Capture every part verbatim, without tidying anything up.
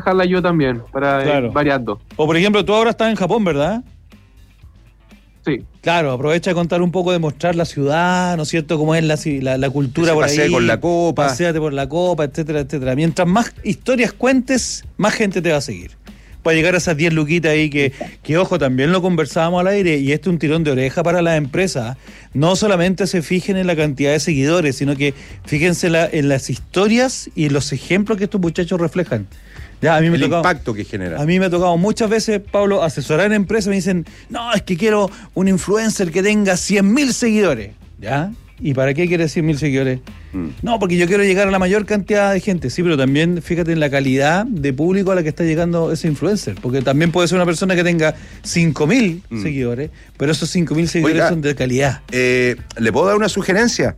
manejarla yo también, para Claro. ir variando. O por ejemplo, tú ahora estás en Japón, ¿verdad? Sí. Claro, aprovecha de contar un poco, de mostrar la ciudad, ¿no es cierto? Cómo es la, la, la cultura por ahí. Pasea con la copa. Paséate por la copa, etcétera, etcétera. Mientras más historias cuentes, más gente te va a seguir. Para llegar a esas diez luquitas ahí que, que, ojo, también lo conversábamos al aire, y esto es un tirón de oreja para las empresas. No solamente se fijen en la cantidad de seguidores, sino que fíjense la, en las historias y en los ejemplos que estos muchachos reflejan. Ya, a mí me El ha tocado, impacto que genera. A mí me ha tocado muchas veces, Pablo, asesorar en empresas. Me dicen, no, es que quiero un influencer que tenga cien mil seguidores. ¿Ya? ¿Y para qué quieres cien mil seguidores? Mm. No, porque yo quiero llegar a la mayor cantidad de gente. Sí, pero también fíjate en la calidad de público a la que está llegando ese influencer. Porque también puede ser una persona que tenga cinco mil mm. seguidores, pero esos cinco mil seguidores Oiga, son de calidad. Eh, ¿Le puedo dar una sugerencia?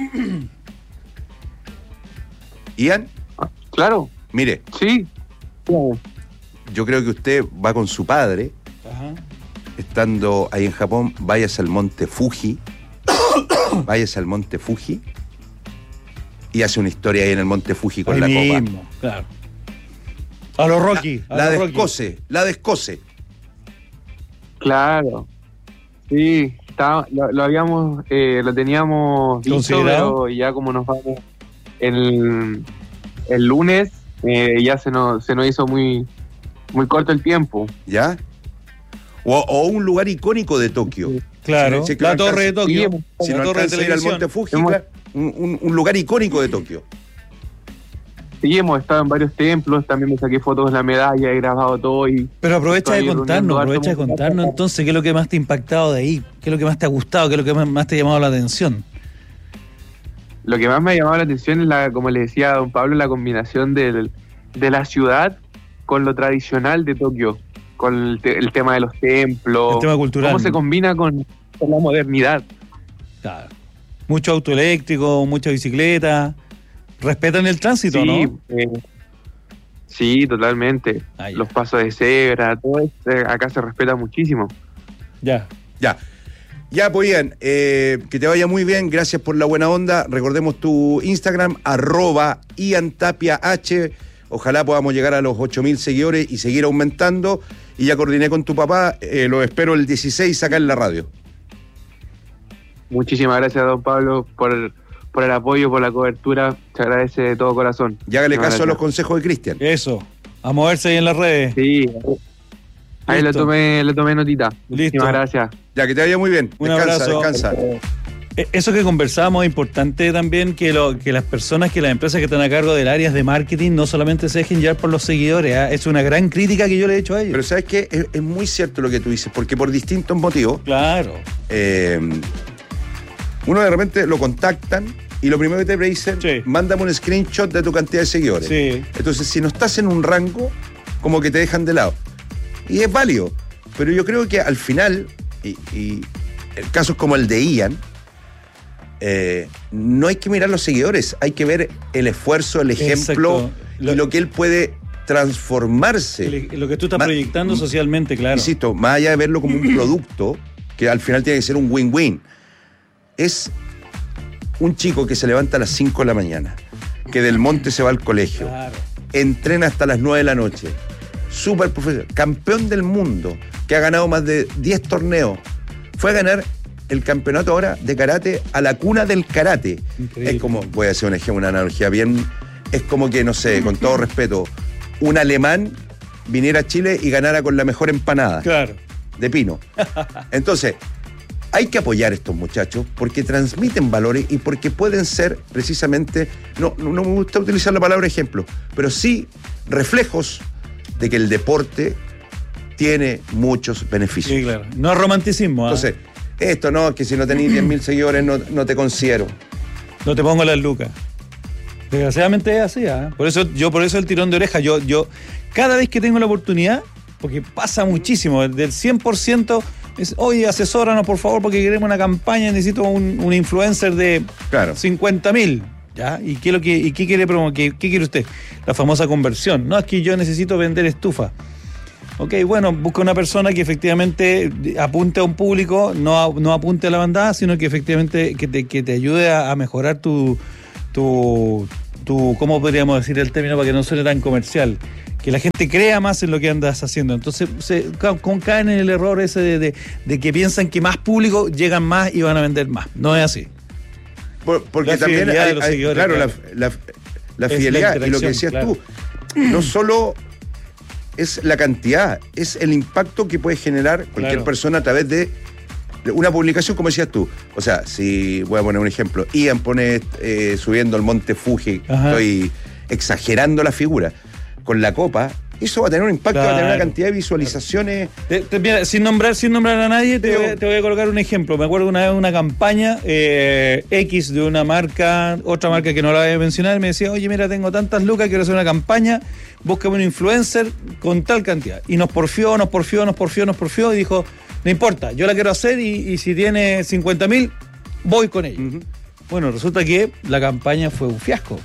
¿Ian? Claro. Mire. Sí. Yo creo que usted va con su padre. Ajá. Estando ahí en Japón, váyase al monte Fuji. Váyase al monte Fuji y hace una historia ahí en el monte Fuji con ahí la mismo, copa. Claro. A los Rocky. La, a la los descoce, Rocky. la descoce. Claro. Sí, está, lo, lo habíamos, eh, lo teníamos visto, pero ya como nos vamos el, el lunes, eh, ya se nos, se nos hizo muy, muy corto el tiempo. ¿Ya? O, o un lugar icónico de Tokio. Sí. Claro, si no, si la no torre de Tokio. Si la no torre alcanza a ir al monte Fuji, hemos, un, un, un lugar icónico de Tokio. Sí, hemos estado en varios templos, también me saqué fotos de la medalla, he grabado todo. Y pero aprovecha de contarnos, aprovecha de contarnos entonces qué es lo que más te ha impactado de ahí, qué es lo que más te ha gustado, qué es lo que más, más te ha llamado la atención. Lo que más me ha llamado la atención es, la, como le decía a don Pablo, la combinación del, de la ciudad con lo tradicional de Tokio. Con el, te, el tema de los templos, el tema cultural, cómo se combina con, con la modernidad. Claro. Mucho auto eléctrico, mucha bicicleta. Respetan el tránsito, sí, ¿no? Eh, sí, totalmente. Ah, los pasos de cebra, todo esto, acá se respeta muchísimo. Ya. Ya. Ya, pues Ian, eh, que te vaya muy bien, gracias por la buena onda. Recordemos tu Instagram, arroba Ian Tapia H. Ojalá podamos llegar a los ocho mil seguidores y seguir aumentando. Y ya coordiné con tu papá, eh, lo espero el dieciséis acá en la radio. Muchísimas gracias, don Pablo, por, por el apoyo, por la cobertura. Se agradece de todo corazón. Y hágale caso a los consejos de Cristian. Eso, a moverse ahí en las redes. Sí, ahí le tomé, le tomé notita. Listo. Muchísimas gracias. Ya, que te vaya muy bien. Un descansa, abrazo. descansa. Eso que conversábamos es importante también, que, lo, que las personas, que las empresas que están a cargo del área de marketing no solamente se dejen llevar por los seguidores, ¿eh? Es una gran crítica que yo le he hecho a ellos. Pero ¿sabes qué? Es, es muy cierto lo que tú dices, porque por distintos motivos... Claro. Eh, uno de repente lo contactan y lo primero que te dicen, sí, mándame un screenshot de tu cantidad de seguidores. Sí. Entonces, si no estás en un rango, como que te dejan de lado. Y es válido, pero yo creo que al final, y, y el caso es como el de Ian, Eh, no hay que mirar los seguidores, hay que ver el esfuerzo, el ejemplo lo, y lo que él puede transformarse. El, lo que tú estás más, proyectando socialmente, claro. Insisto, más allá de verlo como un producto, que al final tiene que ser un win-win, es un chico que se levanta a las cinco de la mañana, que del monte se va al colegio, claro, entrena hasta las nueve de la noche, súper profesional, campeón del mundo, que ha ganado más de diez torneos, fue a ganar el campeonato ahora de karate a la cuna del karate. Increíble. Es como, voy a hacer un ejemplo, una analogía bien, es como que, no sé, con todo respeto, un alemán viniera a Chile y ganara con la mejor empanada. Claro. De pino. Entonces, hay que apoyar a estos muchachos porque transmiten valores y porque pueden ser precisamente, no, no me gusta utilizar la palabra ejemplo, pero sí reflejos de que el deporte tiene muchos beneficios. Sí, claro. No es romanticismo. ¿eh? Entonces, esto no, que si no tenés diez mil seguidores no, no te considero. No te pongo las lucas. Desgraciadamente es así, ¿eh? Por eso, yo por eso el tirón de oreja, yo, yo cada vez que tengo la oportunidad, porque pasa muchísimo, del cien por ciento es, oye, asesóranos por favor porque queremos una campaña, necesito un, un influencer de claro. cincuenta mil, ¿ya? ¿Y qué, es lo que, y qué quiere promo, qué, qué quiere usted? La famosa conversión. No, es que yo necesito vender estufa. Ok, bueno, busca una persona que efectivamente apunte a un público, no, no apunte a la bandada, sino que efectivamente que te, que te ayude a, a mejorar tu, tu, tu, ¿cómo podríamos decir el término para que no suene tan comercial? que la gente crea más en lo que andas haciendo. Entonces se ca- con, caen en el error ese de, de, de que piensan que más público llegan más y van a vender más. No es así. Por, porque La también fidelidad hay, de los hay- seguidores, claro, claro. la, la, la Es la fidelidad y lo que interacción, decías claro. tú, no solo es la cantidad, es el impacto que puede generar cualquier Claro. persona a través de una publicación, como decías tú. O sea, si voy a poner un ejemplo, Ian pone eh, subiendo el Monte Fuji, Ajá. estoy exagerando la figura, con la copa, eso va a tener un impacto, Claro. va a tener una cantidad de visualizaciones. Te- te- mira, sin nombrar sin nombrar a nadie, te Pero- voy, a- te voy a colocar un ejemplo. Me acuerdo una vez de una campaña eh, X de una marca, otra marca que no la voy a mencionar, me decía, oye, mira, tengo tantas lucas, quiero hacer una campaña, búscame un influencer con tal cantidad. Y nos porfió, nos porfió, nos porfió, nos porfió, y dijo, no importa, yo la quiero hacer y, y si tiene cincuenta mil, voy con ella. Ujú. Bueno, resulta que la campaña fue un fiasco.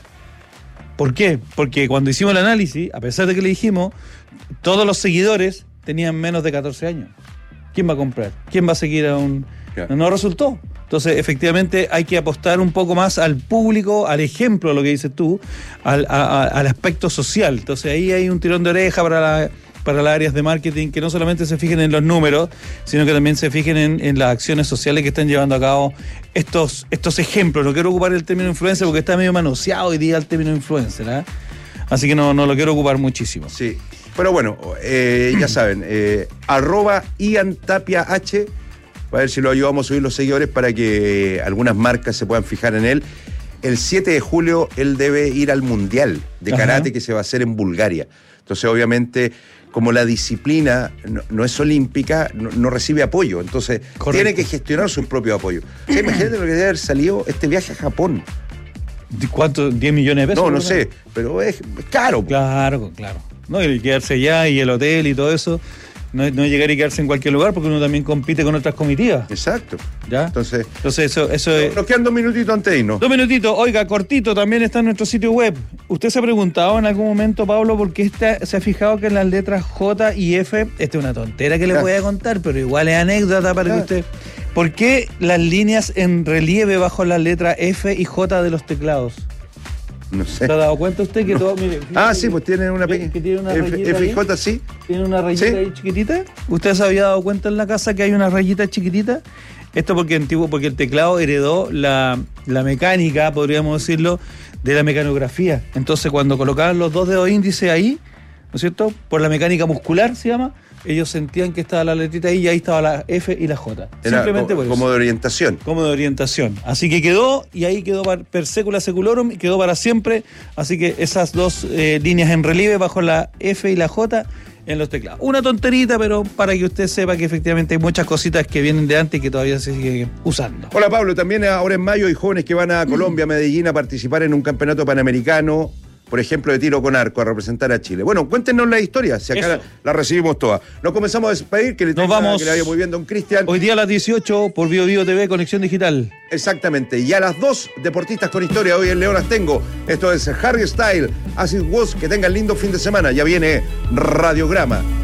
¿Por qué? Porque cuando hicimos el análisis, a pesar de que le dijimos, todos los seguidores tenían menos de catorce años. ¿Quién va a comprar? ¿Quién va a seguir a un...? Claro. No resultó. Entonces, efectivamente, hay que apostar un poco más al público, al ejemplo, lo que dices tú, al, a- a- al aspecto social. Entonces, ahí hay un tirón de oreja para la... para las áreas de marketing, que no solamente se fijen en los números, sino que también se fijen en, en las acciones sociales que están llevando a cabo estos, estos ejemplos. No quiero ocupar el término influencer porque está medio manoseado hoy día el término influencer, ¿eh? Así que no, no lo quiero ocupar muchísimo. Sí, pero bueno, eh, ya saben, eh, arroba Ian Tapia H, a ver si lo ayudamos a subir los seguidores para que eh, algunas marcas se puedan fijar en él. El siete de julio él debe ir al Mundial de Ajá. Karate que se va a hacer en Bulgaria. Entonces, obviamente, como la disciplina no, no es olímpica, no, no recibe apoyo. Entonces, Correcto. tiene que gestionar su propio apoyo. O sea, imagínate lo que debe haber salido este viaje a Japón. ¿De ¿Cuánto? ¿diez millones de pesos? No, no ¿no? sé, pero es, es caro. Claro, claro. No, y quedarse allá y el hotel y todo eso. No, no llegar y quedarse en cualquier lugar porque uno también compite con otras comitivas. Exacto. ¿Ya? Entonces, Entonces, eso, eso es. nos quedan dos minutitos antes de irnos. Dos minutitos, oiga, cortito, también está en nuestro sitio web. ¿Usted se ha preguntado en algún momento, Pablo, por qué está, se ha fijado que en las letras J y F, esta es una tontera que le Ya. voy a contar, pero igual es anécdota para Ya. que usted... ¿Por qué las líneas en relieve bajo las letras F y J de los teclados? No sé. ¿Se ha dado cuenta usted que todo... Mire, Ah, fíjate sí, pues tiene una que- pequeña. que tiene una F- rayita F y ahí. J, sí. Tiene una rayita Sí. ahí chiquitita. ¿Usted se había dado cuenta en la casa que hay una rayita chiquitita? Esto porque antiguo, porque el teclado heredó la, la mecánica, podríamos decirlo, de la mecanografía. Entonces, cuando colocaban los dos dedos índices ahí, ¿no es cierto? Por la mecánica muscular se llama, ellos sentían que estaba la letrita ahí y ahí estaba la F y la J. Era Simplemente co- por eso. como de orientación. Como de orientación. Así que quedó, y ahí quedó par- per secula seculorum, y quedó para siempre. Así que esas dos eh, líneas en relieve bajo la F y la J en los teclados. Una tonterita, pero para que usted sepa que efectivamente hay muchas cositas que vienen de antes y que todavía se sigue usando. Hola Pablo, también ahora en mayo hay jóvenes que van a Colombia, Medellín a participar en un campeonato panamericano, por ejemplo, de tiro con arco, a representar a Chile. Bueno, cuéntenos la historia, si acá la, Eso. la recibimos toda. Nos comenzamos a despedir, que le, Nos tenga- vamos. que le vaya muy bien, don Cristian. Hoy día a las dieciocho por Bio Bio T V, Conexión Digital. Exactamente. Y a las dos, deportistas con historia, hoy en León las tengo. Esto es Harry Style, Acid Was, que tengan lindo fin de semana. Ya viene Radiograma.